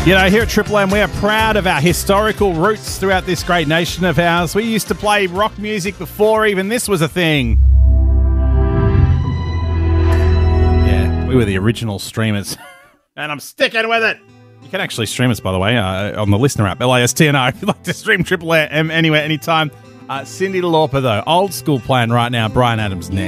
You know, here at Triple M, we are proud of our historical roots throughout this great nation of ours. We used to play rock music before even this was a thing. Yeah, we were the original streamers. And I'm sticking with it. You can actually stream us, by the way, on the listener app, LASTNR, if you'd like to stream Triple M anywhere, anytime. Cyndi Lauper, though, old school playing right now. Bryan Adams next.